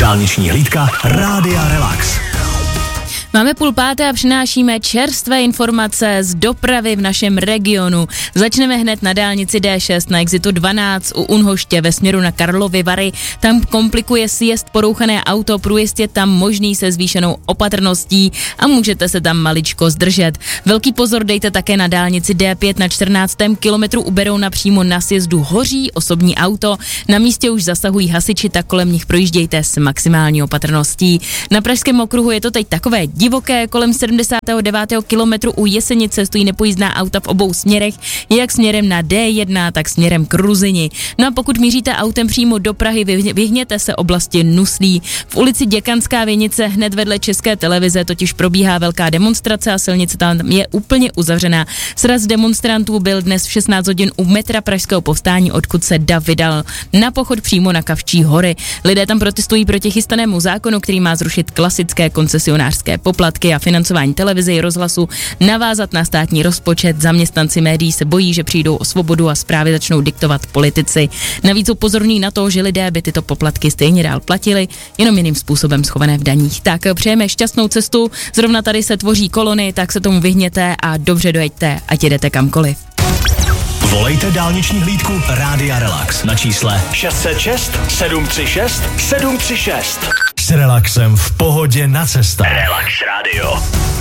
Dálniční hlídka Rádia Relax. Máme 4:30 a přinášíme čerstvé informace z dopravy v našem regionu. Začneme hned na dálnici D6 na exitu 12 u Unhoště ve směru na Karlovy Vary. Tam komplikuje sjezd porouchané auto, průjezd je tam možný se zvýšenou opatrností a můžete se tam maličko zdržet. Velký pozor dejte také na dálnici D5 na 14. kilometru u Berouna přímo na sjezdu hoří osobní auto. Na místě už zasahují hasiči, tak kolem nich projíždějte s maximální opatrností. Na pražském okruhu je to teď takové divoké, kolem 79. kilometru u Jesenice stojí nepojízdná auta v obou směrech, jak směrem na D1, tak směrem k Ruzini. No a pokud míříte autem přímo do Prahy, vyhněte se oblasti Nuslí. V ulici Děkanská Věnice hned vedle České televize totiž probíhá velká demonstrace a silnice tam je úplně uzavřená. Sraz demonstrantů byl dnes v 16 hodin u metra Pražského povstání, odkud se dav vydal na pochod přímo na Kavčí hory. Lidé tam protestují proti chystanému zákonu, který má zrušit klasické koncesionářské poplatky a financování televize i rozhlasu, navázat na státní rozpočet. Zaměstnanci médií se bojí, že přijdou o svobodu a zprávy začnou diktovat politici. Navíc upozorní na to, že lidé by tyto poplatky stejně dál platili, jenom jiným způsobem schované v daních. Tak přejeme šťastnou cestu, zrovna tady se tvoří kolony, tak se tomu vyhněte a dobře dojeďte, ať jedete kamkoliv. Volejte dálniční hlídku Rádia Relax na čísle 606 736 736. S relaxem v pohodě na cestách. Relax Radio.